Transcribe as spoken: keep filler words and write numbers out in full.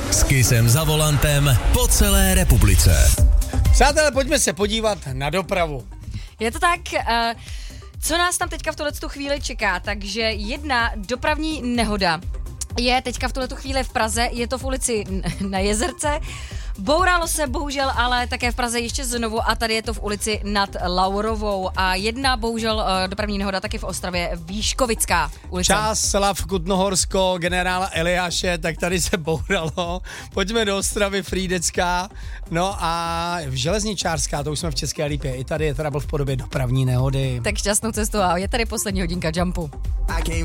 S Kissem za volantem po celé republice. Přátelé, pojďme se podívat na dopravu. Je to tak, uh, co nás tam teďka v tuhletu chvíli čeká, takže jedna dopravní nehoda je teďka v tuhletu chvíli v Praze, je to v ulici Na Jezerce. Bouralo se bohužel, ale také v Praze ještě znovu a tady je to v ulici Nad Laurovou a jedna bohužel dopravní nehoda taky v Ostravě, Výškovická ulice. Část Slav, Kutnohorsko, generála Eliáše, tak tady se bouralo. Pojďme do Ostravy, Frýdecká, no a Železničářská, to už jsme v České Lípě, i tady je trouble v podobě dopravní nehody. Tak šťastnou cestu a je tady poslední hodinka Jumpu.